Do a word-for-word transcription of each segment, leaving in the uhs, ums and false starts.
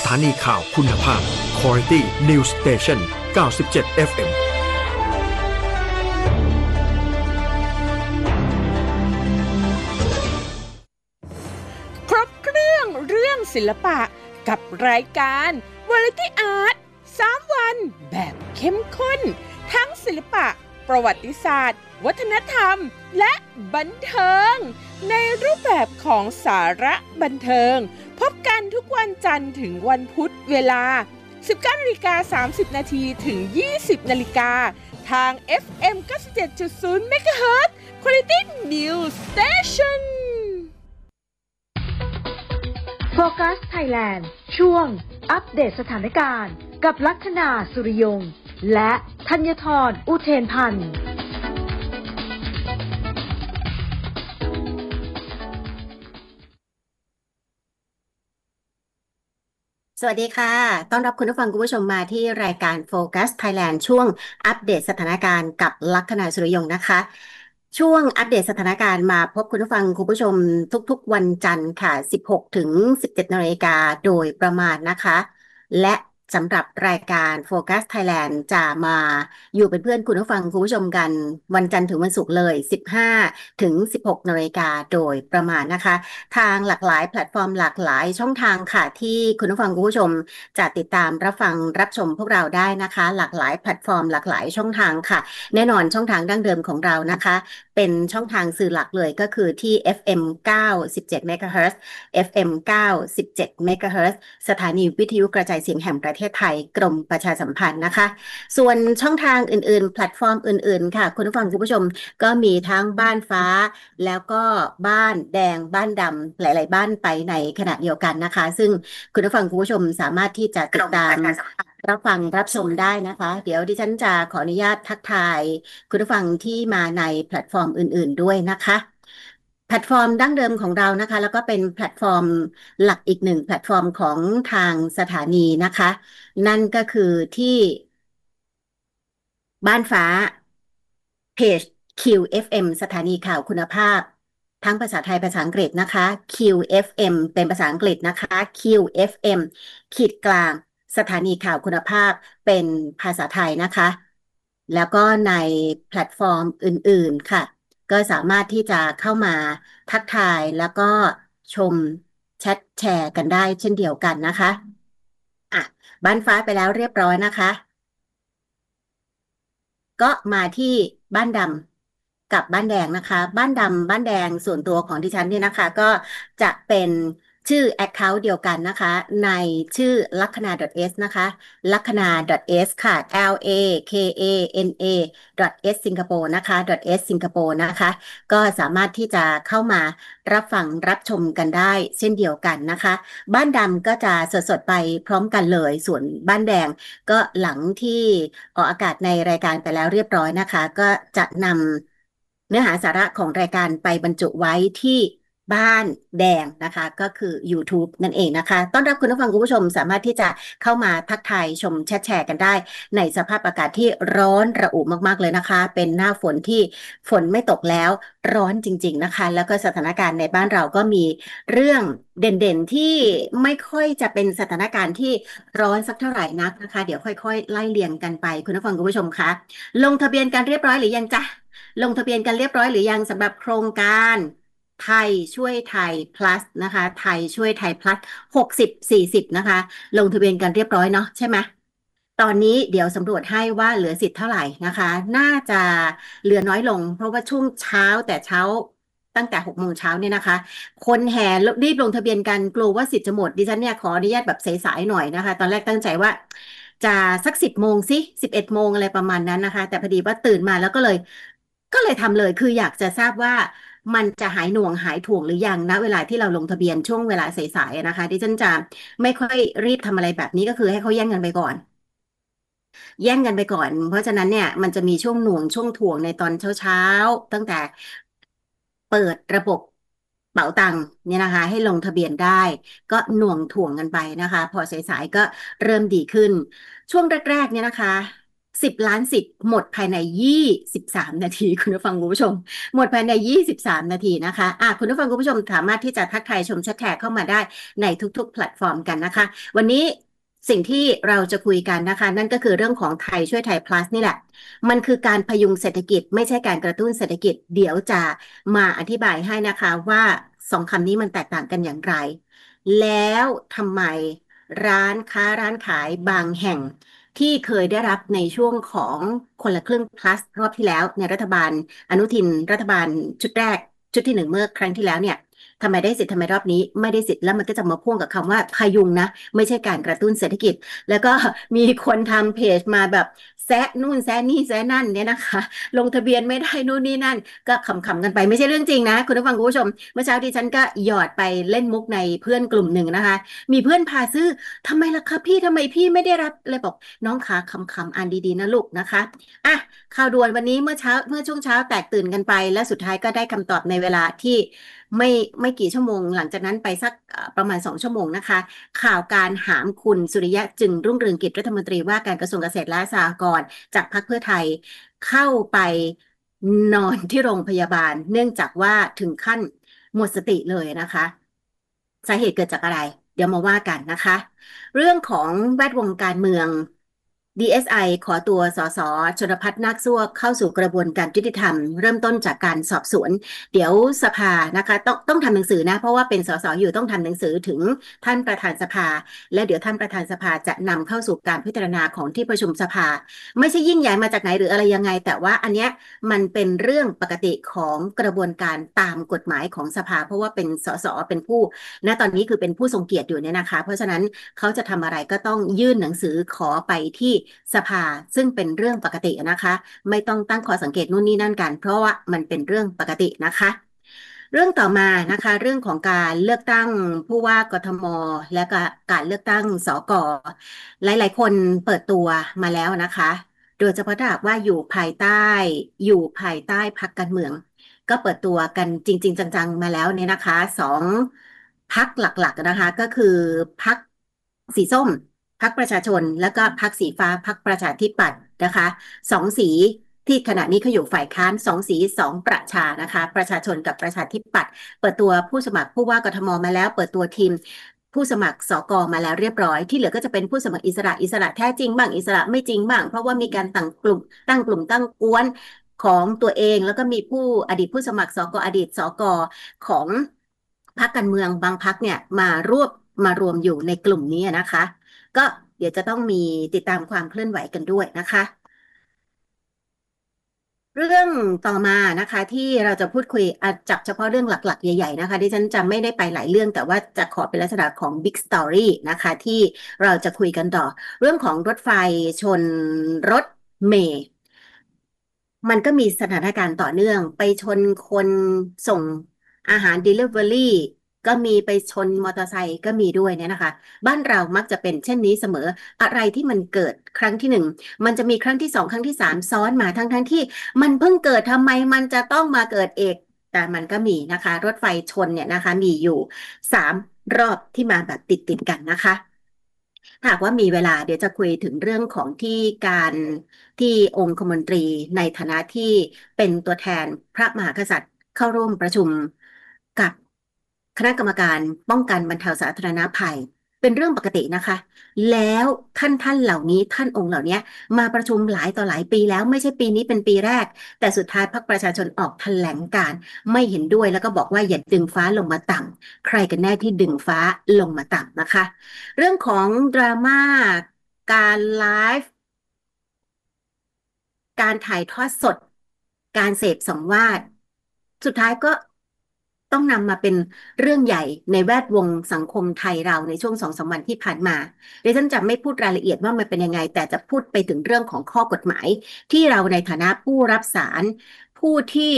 านีข่าวคุณภาพ Quality News Station เก้าสิบเจ็ด เอฟ เอ็มครบเครื่องเรื่องศิลปะกับรายการ Variety Art สามวันแบบเข้มข้นทั้งศิลปะประวัติศาสตร์วัฒนธรรมและบันเทิงในรูปแบบของสาระบันเทิงพบกันทุกวันจันทร์ถึงวันพุธเวลา สิบเก้านาฬิกาสามสิบนาที ถึง ยี่สิบนาฬิกาทาง เอฟ เอ็ม เก้าสิบเจ็ดจุดศูนย์ เมกะเฮิรตซ์ Quality News Station โฟกัสไทยแลนด์ช่วงอัปเดตสถานการณ์กับลัคนาสุริยงษ์และธัญธรอุเทนพันธ์สวัสดีค่ะต้อนรับคุณผู้ฟังคุณผู้ชมมาที่รายการ Focus Thailand ช่วงอัปเดตสถานการณ์กับลัคนาสุริยงษ์นะคะช่วงอัปเดตสถานการณ์มาพบคุณผู้ฟังคุณผู้ชมทุกๆวันจันทร์ค่ะสิบหกถึงสิบเจ็ดนาฬิกาโดยประมาณนะคะและสำหรับรายการ Focus Thailand จะมาอยู่เป็นเพื่อนคุณผู้ฟังคุณผู้ชมกันวันจันทร์ถึงวันศุกร์เลยสิบห้าถึงสิบหกนาฬิกาโดยประมาณนะคะทางหลากหลายแพลตฟอร์มหลากหลายช่องทางค่ะที่คุณผู้ฟังคุณผู้ชมจะติดตามรับฟังรับชมพวกเราได้นะคะหลากหลายแพลตฟอร์มหลากหลายช่องทางค่ะแน่นอนช่องทางดั้งเดิมของเรานะคะเป็นช่องทางสื่อหลักเลยก็คือที่ เอฟ เอ็ม เก้าสิบเจ็ด เมกะเฮิรตซ์ เอฟ เอ็ม เก้าสิบเจ็ด เมกะเฮิรตซ์สถานีวิทยุกระจายเสียงแห่งประเทศไทยกรมประชาสัมพันธ์นะคะส่วนช่องทางอื่นๆแพลตฟอร์มอื่นๆค่ะคุณผู้ฟังคุณผู้ชมก็มีทั้งบ้านฟ้าแล้วก็บ้านแดงบ้านดำหลายๆบ้านไปในขณะเดียวกันนะคะซึ่งคุณผู้ฟังคุณผู้ชมสามารถที่จะติดตามรับฟังรับชมได้นะคะเดี๋ยวดิฉันจะขออนุญาตทักทายคุณผู้ฟังที่มาในแพลตฟอร์มอื่นๆด้วยนะคะแพลตฟอร์มดั้งเดิมของเรานะคะแล้วก็เป็นแพลตฟอร์มหลักอีกหนึ่งแพลตฟอร์มของทางสถานีนะคะนั่นก็คือที่บ้านฟ้าเพจ คิว เอฟ เอ็ม สถานีข่าวคุณภาพทั้งภาษาไทยภาษาอังกฤษนะคะ คิว เอฟ เอ็ม เป็นภาษาอังกฤษนะคะ คิว เอฟ เอ็ม ขีดกลางสถานีข่าวคุณภาพเป็นภาษาไทยนะคะแล้วก็ในแพลตฟอร์มอื่นๆค่ะก็สามารถที่จะเข้ามาทักทายแล้วก็ชมแชทแชร์กันได้เช่นเดียวกันนะคะอ่ะบ้านฟ้าไปแล้วเรียบร้อยนะคะก็มาที่บ้านดำกับบ้านแดงนะคะบ้านดำบ้านแดงส่วนตัวของดิฉันเนี่ยนะคะก็จะเป็นชื่อ Account เดียวกันนะคะในชื่อลัคนา .s นะคะลัคนา .s ค่ะ L A K A N A .s สิงคโปร์นะคะ .s สิงคโปร์นะคะก็สามารถที่จะเข้ามารับฟังรับชมกันได้เช่นเดียวกันนะคะบ้านดำก็จะสดๆไปพร้อมกันเลยส่วนบ้านแดงก็หลังที่ออกอากาศในรายการไปแล้วเรียบร้อยนะคะก็จะนำเนื้อหาสาระของรายการไปบรรจุไว้ที่บ้านแดงนะคะก็คือ YouTube นั่นเองนะคะต้อนรับคุณผู้ฟังคุณผู้ชมสามารถที่จะเข้ามาทักทายชมแชทแชร์กันได้ในสภาพอากาศที่ร้อนระอุมากๆเลยนะคะเป็นหน้าฝนที่ฝนไม่ตกแล้วร้อนจริงๆนะคะแล้วก็สถานการณ์ในบ้านเราก็มีเรื่องเด่นๆที่ไม่ค่อยจะเป็นสถานการณ์ที่ร้อนสักเท่าไหร่นักนะคะเดี๋ยวค่อยๆไล่เรียงกันไปคุณผู้ฟังคุณผู้ชมคะลงทะเบียนกันเรียบร้อยหรือยังจ๊ะลงทะเบียนกันเรียบร้อยหรือยังสำหรับโครงการไทยช่วยไทย plus นะคะไทยช่วยไทย plus หกสิบ สี่สิบนะคะลงทะเบียนกันเรียบร้อยเนาะใช่ไหมตอนนี้เดี๋ยวสำรวจให้ว่าเหลือสิทธิ์เท่าไหร่นะคะน่าจะเหลือน้อยลงเพราะว่าช่วงเช้าแต่เช้าตั้งแต่หกโมงเช้าเนี่ยนะคะคนแห่รีบลงทะเบียนกันกลัวว่าสิทธิ์จะหมดดิฉันเนี่ยขออนุญาตแบบสายๆหน่อยนะคะตอนแรกตั้งใจว่าจะสักสิบโมงสิสิบเอ็ดโมงอะไรประมาณนั้นนะคะแต่พอดีว่าตื่นมาแล้วก็เลยก็เลยทำเลยคืออยากจะทราบว่ามันจะหายหน่วงหายถ่วงหรือยังนะเวลาที่เราลงทะเบียนช่วงเวลาสายๆนะคะดิฉันจะไม่ค่อยรีบทำอะไรแบบนี้ก็คือให้เขาแย่งกันไปก่อนแย่งกันไปก่อนเพราะฉะนั้นเนี่ยมันจะมีช่วงหน่วงช่วงถ่วงในตอนเช้าๆตั้งแต่เปิดระบบเป๋าตังค์เนี่ยนะคะให้ลงทะเบียนได้ก็หน่วงถ่วงกันไปนะคะพอสายๆก็เริ่มดีขึ้นช่วงแรกๆเนี่ยนะคะสิบล้านสิทธิ์หมดภายในยี่สิบสามนาทีคุณผู้ฟังคุณผู้ชมหมดภายในยี่สิบสามนาทีนะคะอ่ะคุณผู้ฟังคุณผู้ชมสามารถที่จะทักทายชมแชทแท็กเข้ามาได้ในทุกๆแพลตฟอร์มกันนะคะวันนี้สิ่งที่เราจะคุยกันนะคะนั่นก็คือเรื่องของไทยช่วยไทย plus นี่แหละมันคือการพยุงเศรษฐกิจไม่ใช่การกระตุ้นเศรษฐกิจเดี๋ยวจะมาอธิบายให้นะคะว่าสองคำนี้มันแตกต่างกันอย่างไรแล้วทำไมร้านค้าร้านขายบางแห่งที่เคยได้รับในช่วงของคนละครึ่ง plus รอบที่แล้วในรัฐบาลอนุทินรัฐบาลชุดแรกชุดที่หนึ่งเมื่อครั้งที่แล้วเนี่ยทำไมได้สิทธิ์ทำไมรอบนี้ไม่ได้สิทธิ์แล้วมันก็จะมาพ่วงกับคำว่าพยุงนะไม่ใช่การกระตุ้นเศรษฐกิจแล้วก็มีคนทำเพจมาแบบแซะนู่นแซะนี่แซะนั่นเนี่ยนะคะลงทะเบียนไม่ได้นู่นนี่นั่นก็ขำๆกันไปไม่ใช่เรื่องจริงนะคุณผู้ฟังคุณผู้ชมเมื่อเช้าที่ฉันก็หยอดไปเล่นมุกในเพื่อนกลุ่มหนึ่งนะคะมีเพื่อนพาซื้อทำไมล่ะคะพี่ทำไมพี่ไม่ได้รับเลยบอกน้องขาคำๆอ่านดีๆนะลูกนะคะอ่ะข่าวด่วนวันนี้เมื่อเช้าเมื่อช่วงเช้าแตกตื่นกันไปและสุดท้ายก็ได้คำตอบในเวลาที่ไม่ไม่กี่ชั่วโมงหลังจากนั้นไปสักประมาณสองชั่วโมงนะคะข่าวการหามคุณสุริยะจึงรุ่งเรืองกิจรัฐมนตรีว่าการกระทรวงเกษตรและสหกรณ์จากพรรคเพื่อไทยเข้าไปนอนที่โรงพยาบาลเนื่องจากว่าถึงขั้นหมดสติเลยนะคะสาเหตุเกิดจากอะไรเดี๋ยวมาว่ากันนะคะเรื่องของแวดวงการเมือง ดี เอส ไอ ขอตัวสสชลพัฒน์นาคซั่วเข้าสู่กระบวนการยุติธรรมเริ่มต้นจากการสอบสวนเดี๋ยวสภานะคะต้องต้องทำหนังสือนะเพราะว่าเป็นสสอยู่ต้องทำหนังสือถึงท่านประธานสภาและเดี๋ยวท่านประธานสภาจะนำเข้าสู่การพิจารณาของที่ประชุมสภาไม่ใช่ยิ่งใหญ่มาจากไหนหรืออะไรยังไงแต่ว่าอันเนี้ยมันเป็นเรื่องปกติของกระบวนการตามกฎหมายของสภาเพราะว่าเป็นสสเป็นผู้ณตอนนี้คือเป็นผู้ทรงเกียรติอยู่เนี่ยนะคะเพราะฉะนั้นเขาจะทำอะไรก็ต้องยื่นหนังสือขอไปที่สภาซึ่งเป็นเรื่องปกตินะคะไม่ต้องตั้งข้อสังเกตนู่นนี่นั่นกันเพราะว่ามันเป็นเรื่องปกตินะคะเรื่องต่อมานะคะเรื่องของการเลือกตั้งผู้ว่ากทมและก็การเลือกตั้งสกหลายๆคนเปิดตัวมาแล้วนะคะโดยเฉพาะถ้าหากว่าอยู่ภายใต้อยู่ภายใต้พรรคการเมืองก็เปิดตัวกันจริงๆจังๆมาแล้วเนี่ยนะคะสองพรรคหลักๆนะคะก็คือพรรคสีส้มพรรคประชาชนแล้วก็พรรคสีฟ้าพรรคประชาธิปัตย์นะคะสองสีที่ขณะนี้เขาอยู่ฝ่ายค้านสองสีสองประชานะคะประชาชนกับประชาธิปัตย์เปิดตัวผู้สมัครผู้ว่ากทมมาแล้วเปิดตัวทีมผู้สมัครสกมาแล้วเรียบร้อยที่เหลือก็จะเป็นผู้สมัครอิสระอิสระแท้จริงบ้างอิสระไม่จริงบ้างเพราะว่ามีการตั้งกลุ่มตั้งกลุ่มตั้งกวนของตัวเองแล้วก็มีผู้อดีตผู้สมัครสกอดีตสกของพรรคการเมืองบางพรรคเนี่ยมารวบมารวมอยู่ในกลุ่มนี้นะคะก็เดี๋ยวจะต้องมีติดตามความเคลื่อนไหวกันด้วยนะคะเรื่องต่อมานะคะที่เราจะพูดคุยอาจจับเฉพาะเรื่องหลักๆใหญ่ๆนะคะที่ฉันจะไม่ได้ไปหลายเรื่องแต่ว่าจะขอเป็นลักษณะของ Big Story นะคะที่เราจะคุยกันต่อเรื่องของรถไฟชนรถเมล์มันก็มีสถานการณ์ต่อเนื่องไปชนคนส่งอาหาร Delivery ก็มีไปชนมอเตอร์ไซค์ก็มีด้วยเนี่ยนะคะบ้านเรามักจะเป็นเช่นนี้เสมออะไรที่มันเกิดครั้งที่หนึ่งมันจะมีครั้งที่สองครั้งที่สามซ้อนมาทั้งทั้งที่มันเพิ่งเกิดทำไมมันจะต้องมาเกิดเอกแต่มันก็มีนะคะรถไฟชนเนี่ยนะคะมีอยู่สามรอบที่มาแบบติดติดกันนะคะหากว่ามีเวลาเดี๋ยวจะคุยถึงเรื่องของที่การที่องคมนตรีในฐานะที่เป็นตัวแทนพระมหากษัตริย์เข้าร่วมประชุมกับคณะกรรมการป้องกันบรรเทาสาธารณภัยเป็นเรื่องปกตินะคะแล้วท่านท่านเหล่านี้ท่านองค์เหล่านี้มาประชุมหลายต่อหลายปีแล้วไม่ใช่ปีนี้เป็นปีแรกแต่สุดท้ายพรรคประชาชนออกแถลงการณ์ไม่เห็นด้วยแล้วก็บอกว่าอย่าดึงฟ้าลงมาต่ำใครกันแน่ที่ดึงฟ้าลงมาต่ำนะคะ เรื่องของดราม่าการไลฟ์การถ่ายทอดสดการเสพสังวาสสุดท้ายก็ต้องนำมาเป็นเรื่องใหญ่ในแวดวงสังคมไทยเราในช่วงสองสามวันที่ผ่านมาดิฉันจะไม่พูดรายละเอียดว่ามันเป็นยังไงแต่จะพูดไปถึงเรื่องของข้อกฎหมายที่เราในฐานะผู้รับสารผู้ที่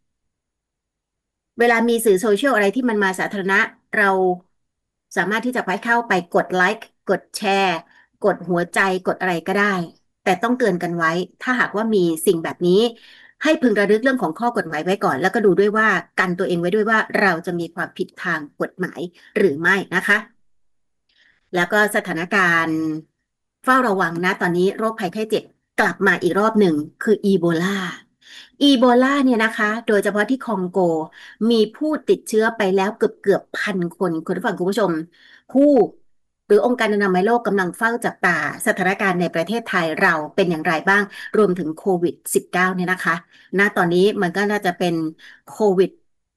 เวลามีสื่อโซเชียลอะไรที่มันมาสาธารณะเราสามารถที่จะไปเข้าไปกดไลค์กดแชร์กดหัวใจกดอะไรก็ได้แต่ต้องเตือนกันไว้ถ้าหากว่ามีสิ่งแบบนี้ให้พึงระลึกเรื่องของข้อกฎหมายไว้ก่อนแล้วก็ดูด้วยว่ากันตัวเองไว้ด้วยว่าเราจะมีความผิดทางกฎหมายหรือไม่นะคะแล้วก็สถานการณ์เฝ้าระวังนะตอนนี้โรคภัยไข้เจ็บกลับมาอีกรอบหนึ่งคืออีโบลาอีโบลาเนี่ยนะคะโดยเฉพาะที่คองโกมีผู้ติดเชื้อไปแล้วเกือบเกือบพันคนคุณผู้ฟังคุณผู้ชมผู้หรือองค์การอนามัยโลกกำลังเฝ้าจับตาสถานการณ์ในประเทศไทยเราเป็นอย่างไรบ้างรวมถึงโควิด สิบเก้า เนี่ยนะคะณตอนนี้มันก็น่าจะเป็นโควิด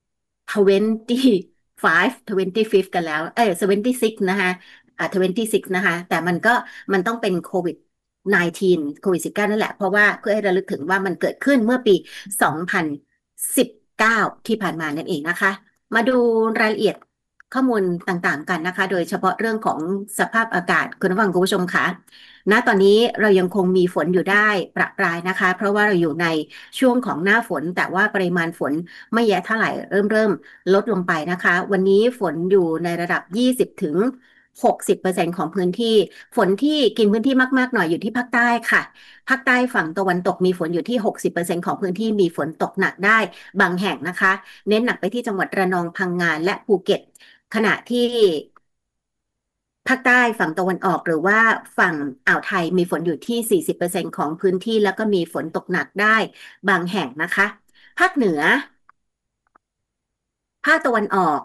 ยี่สิบห้า ยี่สิบห้ากันแล้วเอ้ยเจ็ดสิบหกนะคะอ่ายี่สิบหกนะคะแต่มันก็มันต้องเป็นโควิด สิบเก้า โควิด สิบเก้า นั่นแหละเพราะว่าเพื่อให้ระลึกถึงว่ามันเกิดขึ้นเมื่อปี สองพันสิบเก้า ที่ผ่านมานั่นเองนะคะมาดูรายละเอียดข้อมูลต่างๆกันนะคะโดยเฉพาะเรื่องของสภาพอากาศคุณผู้ฟังคุณผู้ชมคะณตอนนี้เรายังคงมีฝนอยู่ได้ประปรายนะคะเพราะว่าเราอยู่ในช่วงของหน้าฝนแต่ว่าปริมาณฝนไม่แย่เท่าไหร่เริ่มเริ่มลดลงไปนะคะวันนี้ฝนอยู่ในระดับยี่สิบถึงหกสิบเปอร์เซ็นต์ของพื้นที่ฝนที่กินพื้นที่มากๆหน่อยอยู่ที่ภาคใต้ค่ะภาคใต้ฝั่งตะวันตกมีฝนอยู่ที่ หกสิบเปอร์เซ็นต์ ของพื้นที่มีฝนตกหนักได้บางแห่งนะคะเน้นหนักไปที่จังหวัดระนองพังงาและภูเก็ตขณะที่ภาคใต้ฝั่งตะวันออกหรือว่าฝั่งอ่าวไทยมีฝนอยู่ที่ สี่สิบเปอร์เซ็นต์ ของพื้นที่แล้วก็มีฝนตกหนักได้บางแห่งนะคะภาคเหนือภาคตะวันออก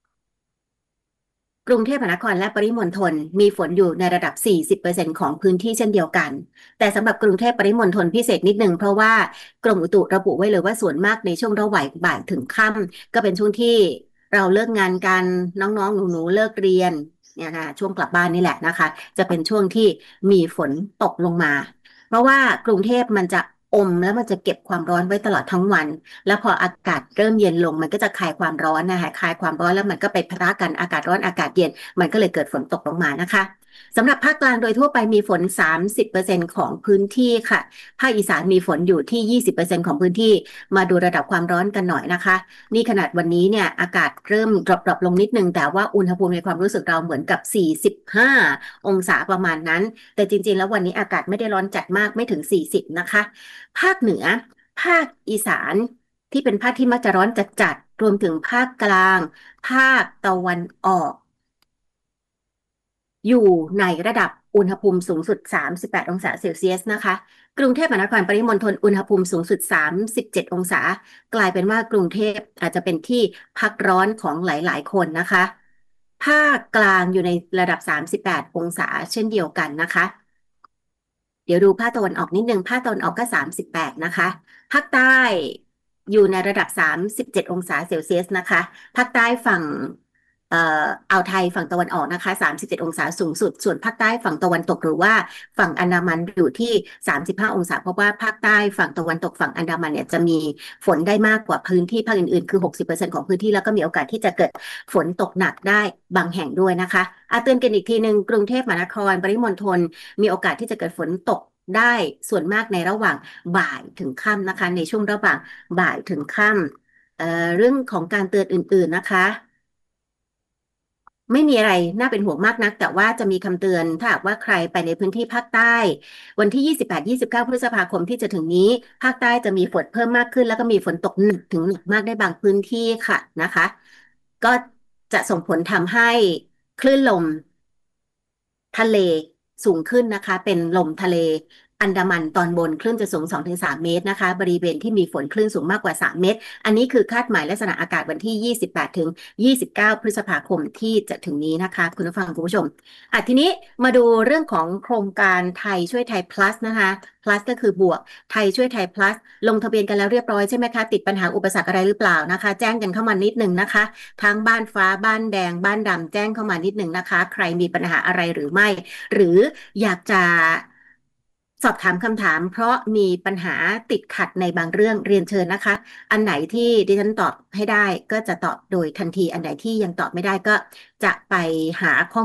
กรุงเทพมหานครและปริมณฑลมีฝนอยู่ในระดับ สี่สิบเปอร์เซ็นต์ ของพื้นที่เช่นเดียวกันแต่สำหรับกรุงเทพปริมณฑลพิเศษนิดนึงเพราะว่ากรมอุตุระบุไว้เลยว่าส่วนมากในช่วงระหว่างบ่ายถึงค่ำก็เป็นช่วงที่เราเลิกงานกันน้องๆหนูๆเลิกเรียนเนี่ยนะช่วงกลับบ้านนี่แหละนะคะจะเป็นช่วงที่มีฝนตกลงมาเพราะว่ากรุงเทพมันจะอมแล้วมันจะเก็บความร้อนไว้ตลอดทั้งวันแล้วพออากาศเริ่มเย็นลงมันก็จะคลายความร้อนนะคะคลายความร้อนแล้วมันก็ไปพะกันอากาศร้อนอากาศเย็นมันก็เลยเกิดฝนตกลงมานะคะสำหรับภาคกลางโดยทั่วไปมีฝน สามสิบเปอร์เซ็นต์ ของพื้นที่ค่ะภาคอีสานมีฝนอยู่ที่ ยี่สิบเปอร์เซ็นต์ ของพื้นที่มาดูระดับความร้อนกันหน่อยนะคะนี่ขนาดวันนี้เนี่ยอากาศเริ่มดรอปๆลงนิดนึงแต่ว่าอุณหภูมิในความรู้สึกเราเหมือนกับ สี่สิบห้า องศาประมาณนั้นแต่จริงๆแล้ววันนี้อากาศไม่ได้ร้อนจัดมากไม่ถึง สี่สิบ นะคะภาคเหนือภาคอีสานที่เป็นภาคที่มักจะร้อนจัดๆรวมถึงภาคกลางภาคตะวันออกอยู่ในระดับอุณหภูมิสูงสุด สามสิบแปด องศาเซลเซียสนะคะกรุงเทพมหานครปริมณฑลอุณหภูมิสูงสุด สามสิบเจ็ด องศากลายเป็นว่ากรุงเทพอาจจะเป็นที่พักร้อนของหลายๆคนนะคะภาคกลางอยู่ในระดับ สามสิบแปด องศาเช่นเดียวกันนะคะเดี๋ยวดูภาคตะวันออกนิดนึงภาคตะวันออกก็ สามสิบแปด นะคะภาคใต้อยู่ในระดับ สามสิบเจ็ด องศาเซลเซียสนะคะภาคใต้ฝั่งเอ่ออ่าวไทยฝั่งตะวันออกนะคะ สามสิบเจ็ด องศาสูงสุดส่วนภาคใต้ฝั่งตะวันตกหรือว่าฝั่งอันดามันอยู่ที่ สามสิบห้า องศาเพราะว่าภาคใต้ฝั่งตะวันตกฝั่งอันดามันเนี่ยจะมีฝนได้มากกว่าพื้นที่ภาคอื่นๆคือ หกสิบเปอร์เซ็นต์ ของพื้นที่แล้วก็มีโอกาสที่จะเกิดฝนตกหนักได้บางแห่งด้วยนะคะอ่ะเตือนกันอีกทีหนึ่งกรุงเทพมหานครปริมณฑลมีโอกาสที่จะเกิดฝนตกได้ส่วนมากในระหว่างบ่ายถึงค่ำนะคะในช่วงระหว่างบ่ายถึงค่ำเอ่อเรื่องของการเตือนอื่นๆนะคะไม่มีอะไรน่าเป็นห่วงมากนักแต่ว่าจะมีคำเตือนถ้าหากว่าใครไปในพื้นที่ภาคใต้วันที่ ยี่สิบแปด ยี่สิบเก้า พฤษภาคมที่จะถึงนี้ภาคใต้จะมีฝนเพิ่มมากขึ้นแล้วก็มีฝนตกหนักถึงหนักมากได้บางพื้นที่ค่ะนะคะก็จะส่งผลทำให้คลื่นลมทะเลสูงขึ้นนะคะเป็นลมทะเลอันดามันตอนบนคลื่นจะสูง สองถึงสาม เมตรนะคะบริเวณที่มีฝนคลื่นสูงมากกว่าสามเมตรอันนี้คือคาดหมายลักษณะอากาศวันที่ ยี่สิบแปด ถึง ยี่สิบเก้า พฤษภาคมที่จะถึงนี้นะคะคุณผู้ฟังคุณผู้ชมอ่ะทีนี้มาดูเรื่องของโครงการไทยช่วยไทย plus นะคะ plus ก็คือบวกไทยช่วยไทย plus ลงทะเบียนกันแล้วเรียบร้อยใช่ไหมคะติดปัญหาอุปสรรคอะไรหรือเปล่านะคะแจ้งกันเข้ามานิดหนึ่งนะคะทั้งบ้านฟ้าบ้านแดงบ้านดำแจ้งเข้ามานิดหนึ่งนะคะใครมีปัญหาอะไรหรือไม่หรืออยากจะสอบถามคำถามเพราะมีปัญหาติดขัดในบางเรื่องเรียนเชิญนะคะอันไหนที่ดิฉันตอบให้ได้ก็จะตอบโดยทันทีอันไหนที่ยังตอบไม่ได้ก็จะไปหาข้อมูล